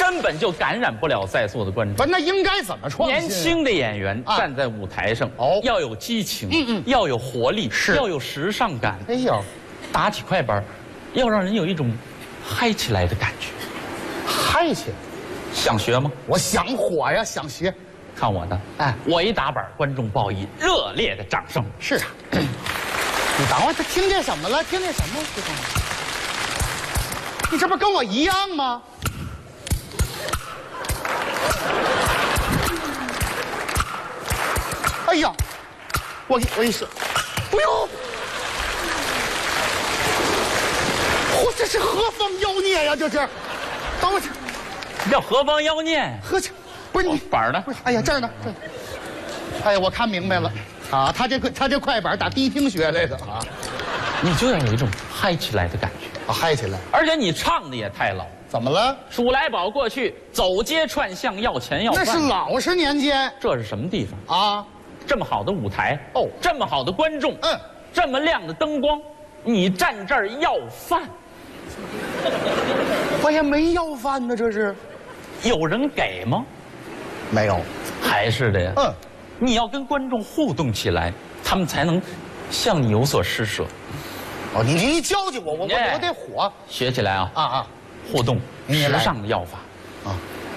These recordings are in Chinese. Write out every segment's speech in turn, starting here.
根本就感染不了在座的观众。 不，那应该怎么创新？ 年轻的演员站在舞台上，要有激情，要有活力，要有时尚感。 哎呦， 打起快板，要让人有一种嗨起来的感觉。 嗨起来， 想学吗？ 我想火呀，想学。 看我的，哎，我一打板，观众报以热烈的掌声。 是啊，你等会儿，他听见什么了？听见什么？你这不跟我一样吗？哎呀，我一说，哎呦，嚯，这是何方妖孽呀？这是，等会儿， 叫何方妖孽？ 何去？不是你板呢？ 不是，哎呀，这儿呢，这儿。哎呀，我看明白了，啊，他这快板打迪厅学来的啊。 你就要有一种嗨起来的感觉， 啊，嗨起来！ 而且你唱的也太老。 怎么了？ 数来宝过去走街串巷要钱要饭， 那是老实年间。 这是什么地方啊？ 这么好的舞台哦， 这么好的观众，这么亮的灯光，你站这儿要饭？ 我也没要饭呢，这是。 有人给吗？ 没有。 还是的呀。你要跟观众互动起来，他们才能向你有所施舍。 哦，你教教我得火。 学起来啊！ 啊！ 互动，时尚的要法。 啊！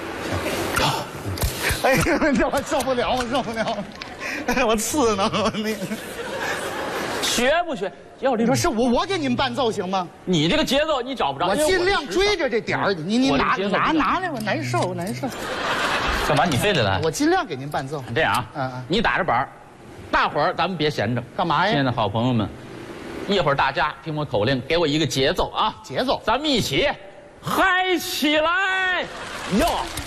哎呀，这我受不了，我受不了，我刺挠你。 学不学？要这种是我给你们伴奏行吗？ 你这个节奏你找不着， 我尽量追着这点儿。你拿来，我难受。 干嘛？你非得来？ 我尽量给您伴奏。 这样啊，你打着板，大伙儿咱们别闲着。 干嘛呀？ 亲爱的好朋友们，一会儿大家听我口令，给我一个节奏啊！ 节奏， 咱们一起嗨起来！哟！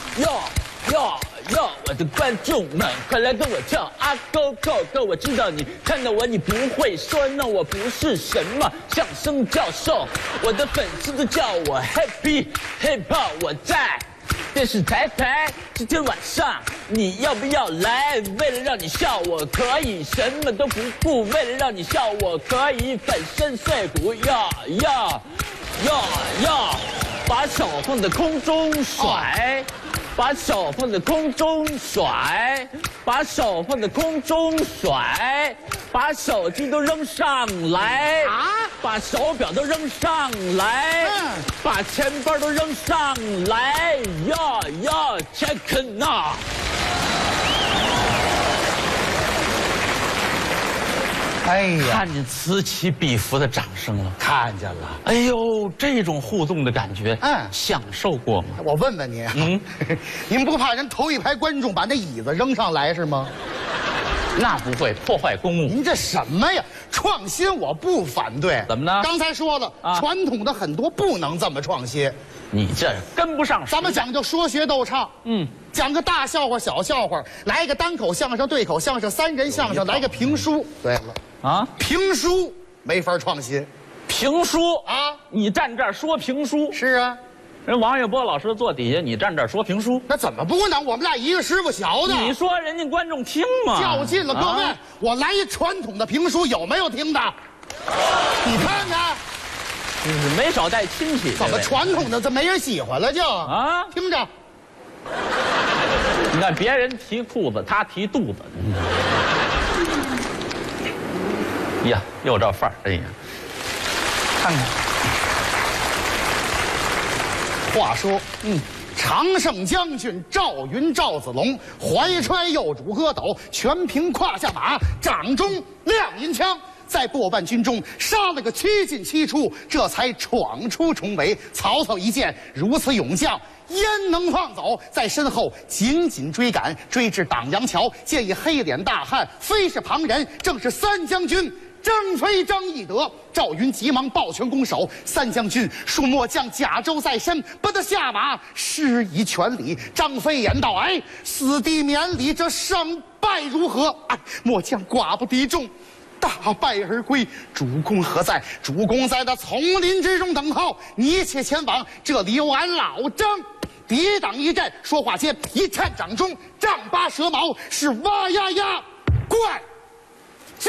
我的观众们，快来跟我跳啊！Go！我知道你看到我，你不会说 no， 我不是什么相声教授，我的粉丝都叫我 Happy Hip Hop， 我在电视台，今天晚上你要不要来？为了让你笑，我可以什么都不顾；为了让你笑，我可以粉身碎骨。把手放在空中甩，把手放在空中甩，把手放在空中甩，把手机都扔上来啊！把手表都扔上来，把钱包都扔上来，check it out。 哎呀， 看见此起彼伏的掌声了， 看见了。 哎呦，这种互动的感觉，享受过吗？ 我问问你，您不怕人头一排观众把那椅子扔上来是吗？ 那不会破坏公物。 您这什么呀？创新我不反对。 怎么呢？ 刚才说了，传统的很多不能这么创新。 你这跟不上。 咱们讲究说学逗唱，讲个大笑话、小笑话，来一个单口相声、对口相声、三人相声，来个评书。对了。评书没法创新， 评书啊，你站这儿说评书是啊， 人王月波老师坐底下，你站这儿说评书， 那怎么不能？我们俩一个师傅学的。 你说人家观众听吗？ 较劲了，各位，我来一传统的评书，有没有听的？你看看， 没少带亲戚。 怎么传统的这没人喜欢了就啊？听着， 你看别人提裤子，他提肚子。呀，又这范儿！哎呀，看看。 话说，常胜将军赵云、赵子龙怀揣右主阿斗，全凭胯下马，掌中亮银枪，在过半军中杀了个7进7出，这才闯出重围。曹操一见如此勇将，焉能放走？在身后紧紧追赶，追至党阳桥，见一黑脸大汉，非是旁人，正是三将军张飞、张翼德。赵云急忙抱拳拱手，三将军恕末将甲胄在身，不得下马，施以全礼。张飞言道：“哎，死地免礼，这胜败如何？哎，末将寡不敌众，大败而归。主公何在？主公在那丛林之中等候，你且前往，这里有俺老张抵挡一阵。”说话间，一颤掌中，丈八蛇矛，是哇呀呀怪叫。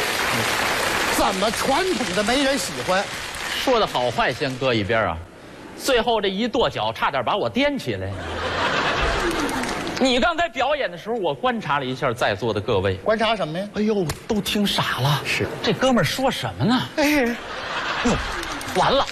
怎么传统的没人喜欢？ 说的好坏先搁一边啊， 最后这一跺脚，差点把我颠起来。你刚才表演的时候，我观察了一下在座的各位， 观察什么呀？ 哎呦，都听傻了。 是， 这哥们儿说什么呢？ 哎， 哟，完了，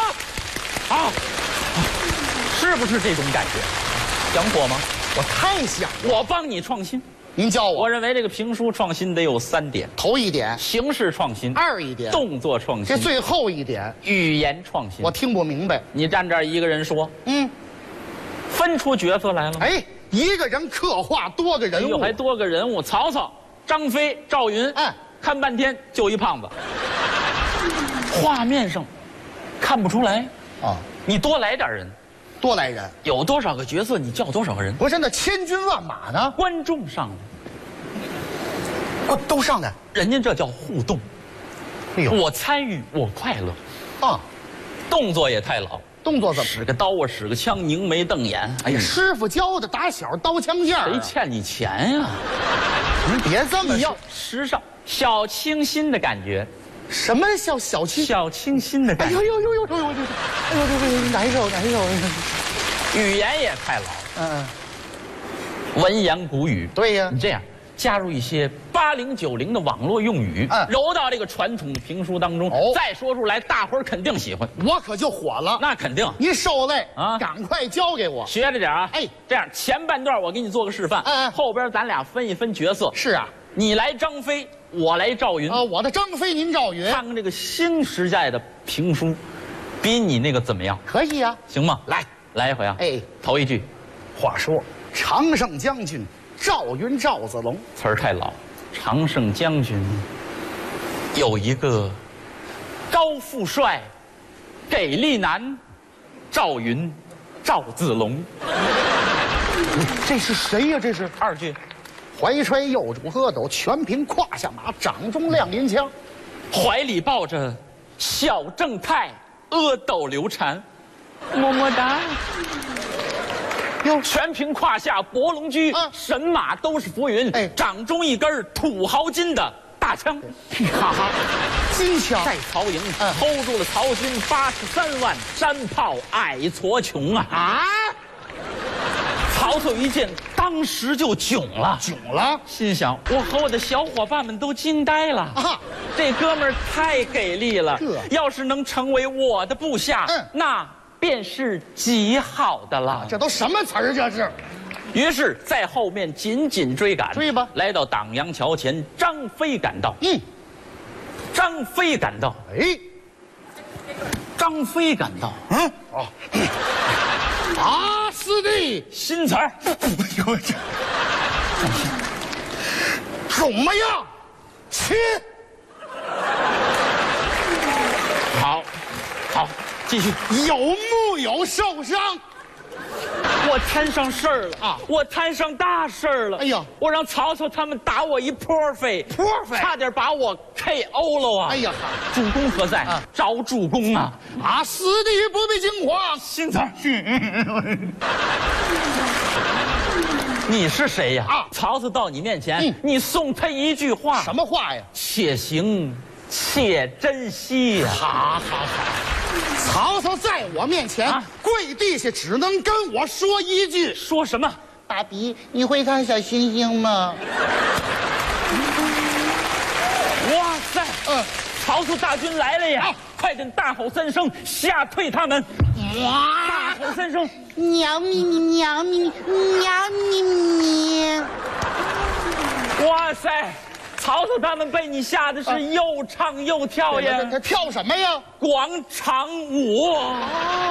是不是这种感觉？想火吗？ 我太想了。 我帮你创新。 您教我。 我认为这个评书创新得有3点： 头一点， 形式创新 ；2一点， 动作创新； 这最后一点， 语言创新。 我听不明白。 你站这儿一个人说，分出角色来了。 哎，一个人刻画多个人物， 还多个人物，曹操、张飞、赵云。 哎， 看半天就一胖子，画面上看不出来啊。 你多来点人。 多来人， 有多少个角色，你叫多少个人。 不是那千军万马呢？ 观众上来，都上来， 人家这叫互动。 哎呦， 我参与，我快乐。啊，动作也太老。 动作怎么？ 使个刀啊，使个枪，凝眉瞪眼。 哎呀，师傅教的，打小刀枪剑。 谁欠你钱呀？ 您别这么说。 你要时尚、小清新的感觉。 什么叫小清？ 小清新的感觉。 哎呦，难受。 语言也太老。文言古语。 对呀。 你这样加入一些80、90的网络用语，揉到这个传统的评书当中，再说出来，大伙儿肯定喜欢。 我可就火了。 那肯定。 您受累啊， 赶快教给我。 学着点啊。哎，这样前半段我给你做个示范。后边咱俩分一分角色。 是啊。 你来张飞，我来赵云。 我的张飞，您赵云。 看看这个新时代的评书，比你那个怎么样？ 可以呀。 行吗？来一回啊。哎，头一句，话说常胜将军赵云赵子龙， 词儿太老。常胜将军有一个高富帅、给力男，赵云赵子龙。 这是谁呀？这是 2句。 怀揣右主喝斗，全凭胯下马，掌中亮银枪， 怀里抱着小正太，阿斗刘禅，么么哒。哟，全凭胯下博龙驹，神马都是浮云。哎，掌中一根土豪金的大枪， 哈哈，金枪在曹营hold住了曹军83万山炮，矮矬穷啊！曹操一见，当时就囧了，心想：我和我的小伙伴们都惊呆了啊！这哥们儿太给力了，要是能成为我的部下，那便是极好的了。 这都什么词儿？这是。 于是，在后面紧紧追赶， 追吧。 来到党阳桥前，张飞赶到。张飞赶到。哎，张飞赶到。 师弟， 新词儿。 怎么样？切！ 好，继续。 有木有受伤？ 我摊上事儿了啊！我摊上大事儿了！哎呀，我让曹操他们打我一泼飞，差点把我 KO 了啊！哎呀，主公何在？找主公啊！ 师弟不必惊慌， 新词儿。你是谁呀？曹操到你面前，你送他一句话。 什么话呀？ 且行且珍惜呀！ 好。曹操在我面前跪地下，只能跟我说一句： 说什么？ 爸比，你会看小星星吗？ 哇塞！曹操大军来了呀！快点大吼3声，吓退他们！大吼3声， 喵咪咪喵咪咪喵咪咪！ 哇塞！曹操他们被你吓得是又唱又跳呀！ 他跳什么呀？ 广场舞。